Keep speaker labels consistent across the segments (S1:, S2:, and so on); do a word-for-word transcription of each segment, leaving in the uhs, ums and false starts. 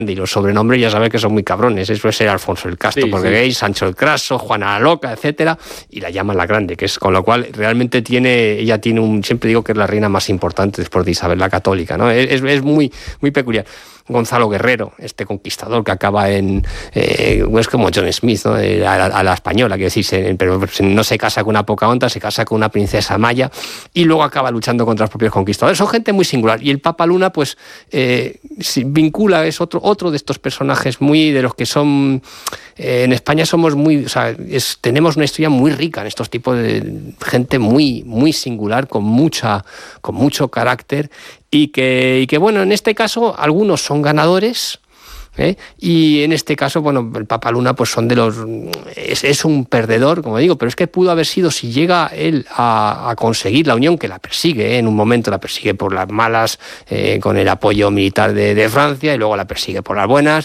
S1: y los sobrenombres ya sabes que son muy cabrones. Eso es ser Alfonso el Casto,
S2: sí,
S1: porque
S2: sí.
S1: veis, Sancho el Craso, Juana la Loca, etcétera, y la llaman la Grande, que es con lo cual realmente tiene, ella tiene un, siempre digo que es la reina más importante después de Isabel la Católica, ¿no? Es, es muy, muy peculiar. Gonzalo Guerrero, este conquistador que acaba en... Eh, es como John Smith, ¿no? Eh, a, la, a la española, que decís, eh, pero no se casa con una Pocahontas, se casa con una princesa maya y luego acaba luchando contra los propios conquistadores. Son gente muy singular. Y el Papa Luna, pues, eh, vincula, es otro, otro de estos personajes muy de los que son... Eh, en España somos muy... O sea, es, tenemos una historia muy rica en estos tipos de gente muy, muy singular, con, mucha, con mucho carácter. Y que, y que, bueno, en este caso algunos son ganadores, ¿eh? Y en este caso, bueno, el Papa Luna pues son de los... Es, es un perdedor, como digo, pero es que pudo haber sido, si llega él a, a conseguir la unión, que la persigue, ¿eh? En un momento la persigue por las malas, eh, con el apoyo militar de, de Francia, y luego la persigue por las buenas.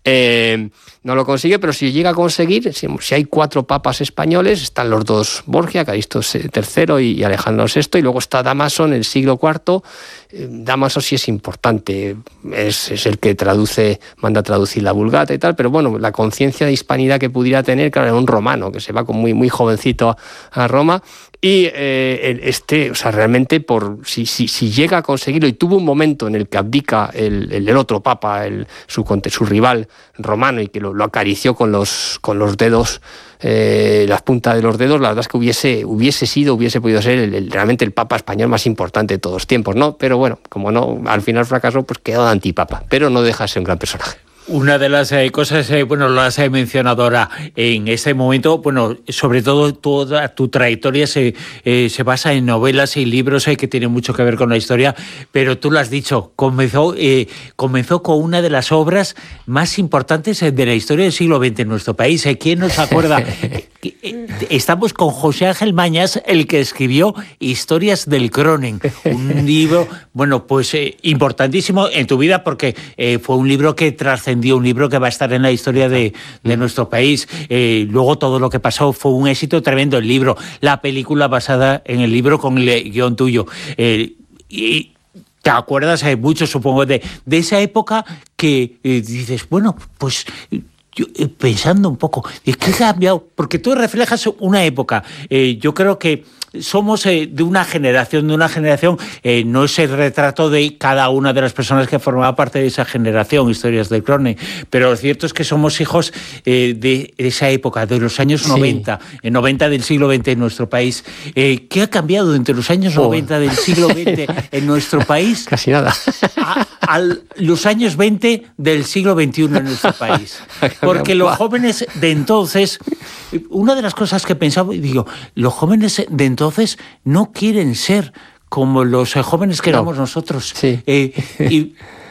S1: Eh, no lo consigue, pero si llega a conseguir, si, si hay cuatro papas españoles, están los dos Borgia, Calixto tercero y, y Alejandro sexto, y luego está Dámaso en el siglo cuarto. Eh, Dámaso sí es importante, es, es el que traduce, manda a traducir la Vulgata y tal, pero bueno, la conciencia de hispanidad que pudiera tener, claro, era un romano que se va con muy, muy jovencito a, a Roma. Y eh, este, o sea, realmente, por si, si, si llega a conseguirlo, y tuvo un momento en el que abdica el, el, el otro papa, el, su, su rival romano, y que lo, lo acarició con los, con los dedos, eh, las puntas de los dedos, la verdad es que hubiese, hubiese sido, hubiese podido ser el, el, realmente el papa español más importante de todos los tiempos, ¿no? Pero bueno, como no, al final fracasó, pues quedó de antipapa, pero no deja de ser un gran personaje.
S2: Una de las eh, cosas, eh, bueno, lo has eh, mencionado ahora en este momento, bueno, sobre todo toda tu trayectoria se, eh, se basa en novelas y libros eh, que tienen mucho que ver con la historia, pero tú lo has dicho, comenzó, eh, comenzó con una de las obras más importantes eh, de la historia del siglo veinte en nuestro país. Eh, ¿Quién nos acuerda? Estamos con José Ángel Mañas, el que escribió Historias del Cronen, un libro, bueno, pues eh, importantísimo en tu vida porque eh, fue un libro que trascendió, un libro que va a estar en la historia de, de nuestro país. Eh, luego todo lo que pasó fue un éxito tremendo, el libro, la película basada en el libro con el guión tuyo. Eh, y ¿te acuerdas? Hay mucho, supongo, de, de esa época que eh, dices, bueno, pues... Yo, eh, pensando un poco, ¿qué ha cambiado? Porque tú reflejas una época. Eh, yo creo que somos eh, de una generación, de una generación, eh, no es el retrato de cada una de las personas que formaba parte de esa generación, Historias del Cronen, pero lo cierto es que somos hijos eh, de esa época, de los años noventa, sí. noventa del siglo veinte en nuestro país. Eh, ¿Qué ha cambiado entre los años oh. noventa del siglo veinte en nuestro país?
S1: Casi nada.
S2: A, a los años veinte del siglo veintiuno en nuestro país. Porque los jóvenes de entonces, una de las cosas que pensaba, digo, los jóvenes de entonces no quieren ser como los jóvenes que éramos no. nosotros.
S1: Sí.
S2: Eh, y,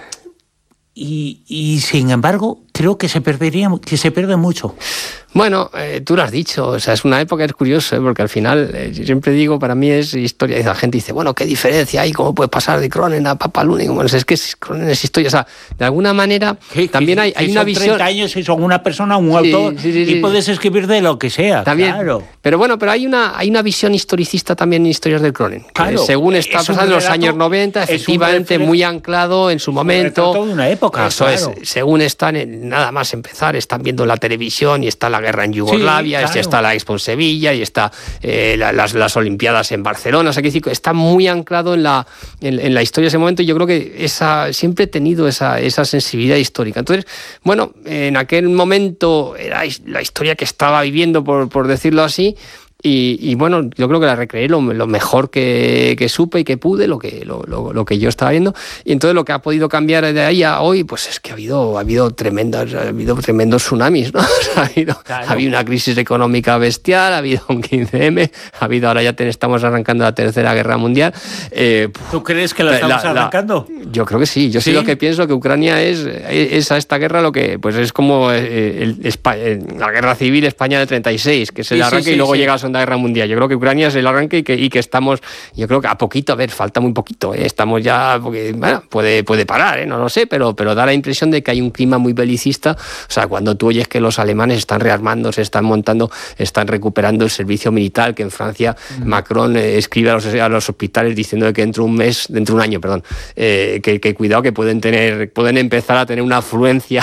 S2: y, y sin embargo, creo que se perdería, que se pierde mucho.
S1: Bueno, eh, tú lo has dicho, o sea, es una época, es curioso, ¿eh? Porque al final, eh, yo siempre digo, para mí es historia, y la gente dice, bueno, ¿qué diferencia hay? ¿Cómo puede pasar de Cronen a Papa Luna? Bueno, es que Cronen es historia, o sea, de alguna manera
S2: ¿Qué,
S1: también hay, hay
S2: si
S1: una
S2: son
S1: visión...
S2: treinta años y son una persona, un
S1: sí,
S2: autor,
S1: sí, sí,
S2: y
S1: sí.
S2: puedes escribir de lo que sea,
S1: también,
S2: claro.
S1: Pero bueno, pero hay una, hay una visión historicista también en Historias del Cronen,
S2: claro,
S1: que según está pasando en los años noventa, efectivamente muy anclado en su momento.
S2: De una época,
S1: Eso
S2: claro.
S1: es, según están, en, nada más empezar, están viendo la televisión y está la guerra en Yugoslavia, sí, claro. Está la Expo en Sevilla y está eh, la, las, las Olimpiadas en Barcelona, o sea, que decir, está muy anclado en la, en, en la historia de ese momento, y yo creo que esa, siempre he tenido esa, esa sensibilidad histórica. Entonces, bueno, en aquel momento era la historia que estaba viviendo, por, por decirlo así, Y, y bueno, yo creo que la recreé lo, lo mejor que, que supe y que pude, lo que, lo, lo, lo que yo estaba viendo. Y entonces lo que ha podido cambiar de ahí a hoy, pues es que ha habido, ha habido tremendas, ha habido tremendos tsunamis, ¿no? ha, habido, claro. ha habido una crisis económica bestial, ha habido un quince eme, ha habido, ahora ya te, estamos arrancando la Tercera Guerra Mundial. Eh,
S2: ¿Tú crees que la estamos la, arrancando?
S1: La, yo creo que sí. Yo sí, sí lo que pienso, que Ucrania es, es a esta guerra lo que, pues es como el, el, el, la Guerra Civil España del treinta y seis, que se sí, le arranca sí, sí, y luego sí. llega a Segunda Guerra Mundial. Yo creo que Ucrania es el arranque y que, y que estamos, yo creo que a poquito, a ver, falta muy poquito, ¿eh? Estamos ya, porque, bueno, puede, puede parar, ¿eh? No lo sé, pero, pero da la impresión de que hay un clima muy belicista. O sea, cuando tú oyes que los alemanes están rearmando, se están montando, están recuperando el servicio militar, que en Francia mm. Macron eh, escribe a los, a los hospitales diciendo que dentro de un mes, dentro de un año, perdón, eh, que, que cuidado, que pueden tener, pueden empezar a tener una afluencia